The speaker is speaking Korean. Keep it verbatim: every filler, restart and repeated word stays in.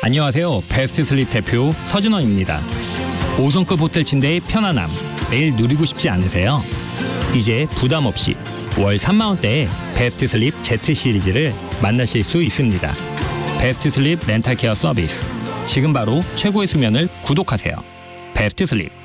안녕하세요. 베스트 슬립 대표 서준원입니다. 오 성급 호텔 침대의 편안함, 매일 누리고 싶지 않으세요? 이제 부담 없이 월 삼만 원대에 베스트 슬립 Z 시리즈를 만나실 수 있습니다. 베스트 슬립 렌탈 케어 서비스. 지금 바로 최고의 수면을 구독하세요. 베스트 슬립.